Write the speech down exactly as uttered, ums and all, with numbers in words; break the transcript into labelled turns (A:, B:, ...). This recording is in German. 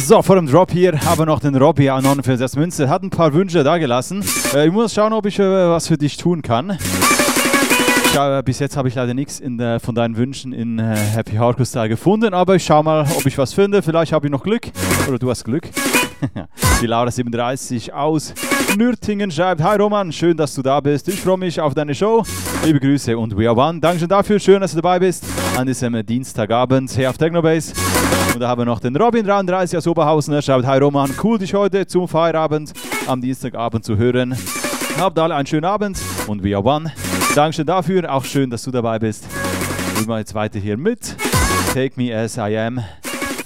A: So, vor dem Drop hier haben wir noch den Robby an neunundvierzig Münze. Hat ein paar Wünsche da gelassen. Äh, ich muss schauen, ob ich äh, was für dich tun kann. Ja, bis jetzt habe ich leider nichts in der, von deinen Wünschen in äh, Happy Hardcore Style gefunden, aber ich schau mal, ob ich was finde. Vielleicht habe ich noch Glück. Oder du hast Glück. Die Laura siebenunddreißig aus Nürtingen schreibt: Hi Roman, schön, dass du da bist. Ich freue mich auf deine Show. Liebe Grüße und We Are One. Dankeschön dafür. Schön, dass du dabei bist an diesem Dienstagabend hier auf Technobase. Und da haben wir noch den Robin dreiunddreißig aus Oberhausen. Er schreibt: Hi Roman, cool, dich heute zum Feierabend am Dienstagabend zu hören. Habt alle einen schönen Abend und We Are One. Dankeschön dafür. Auch schön, dass du dabei bist. Wir machen jetzt weiter hier mit Take Me As I Am.